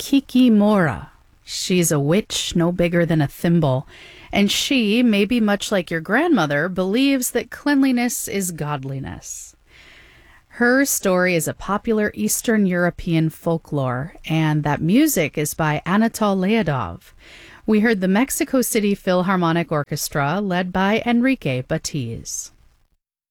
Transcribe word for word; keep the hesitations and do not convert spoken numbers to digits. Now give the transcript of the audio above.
Kikimora. She's a witch no bigger than a thimble, and she, maybe much like your grandmother, believes that cleanliness is godliness. Her story is a popular Eastern European folklore, and that music is by Anatol Leodov. We heard the Mexico City Philharmonic Orchestra, led by Enrique Batiz.